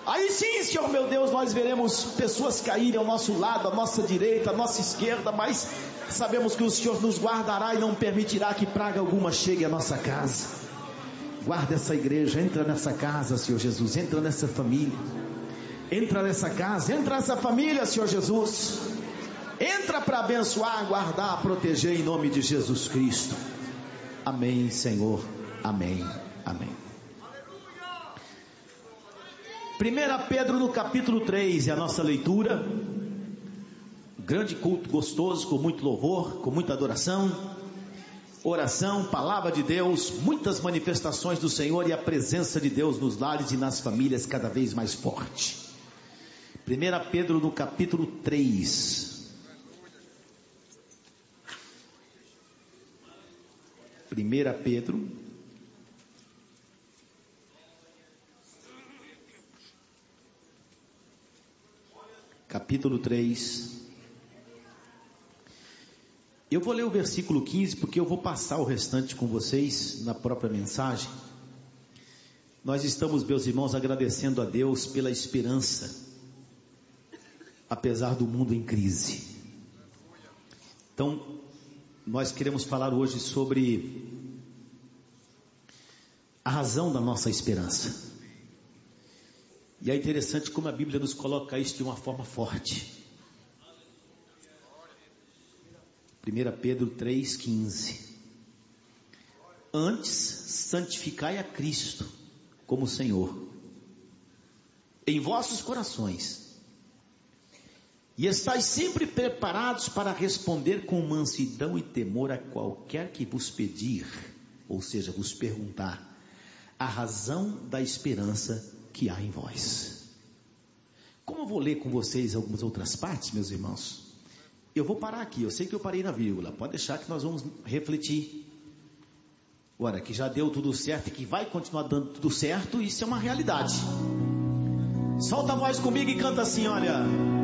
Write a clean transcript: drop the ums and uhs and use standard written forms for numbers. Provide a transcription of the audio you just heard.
Aí sim, Senhor meu Deus, nós veremos pessoas caírem ao nosso lado, à nossa direita, à nossa esquerda, mas sabemos que o Senhor nos guardará e não permitirá que praga alguma chegue à nossa casa. Guarda essa igreja, entra nessa casa, Senhor Jesus, entra nessa família, entra nessa casa, entra nessa família, Senhor Jesus, entra para abençoar, guardar, proteger em nome de Jesus Cristo. Amém, Senhor, amém, amém. 1 Pedro no capítulo 3 é a nossa leitura. Grande culto gostoso, com muito louvor, com muita adoração, oração, palavra de Deus, muitas manifestações do Senhor e a presença de Deus nos lares e nas famílias cada vez mais forte. 1 Pedro no capítulo 3. 1 Pedro capítulo 3. Eu vou ler o versículo 15, porque eu vou passar o restante com vocês na própria mensagem. Nós estamos, meus irmãos, agradecendo a Deus pela esperança, apesar do mundo em crise. Então, nós queremos falar hoje sobre a razão da nossa esperança. E é interessante como a Bíblia nos coloca isso de uma forma forte. 1 Pedro 3,15. Antes, santificai a Cristo como Senhor em vossos corações, e estais sempre preparados para responder com mansidão e temor a qualquer que vos pedir, ou seja, vos perguntar a razão da esperança que há em vós. Como eu vou ler com vocês algumas outras partes, meus irmãos, eu vou parar aqui. Eu sei que eu parei na vírgula, pode deixar que nós vamos refletir. Agora, que já deu tudo certo e que vai continuar dando tudo certo, isso é uma realidade. Solta a voz comigo e canta assim, olha: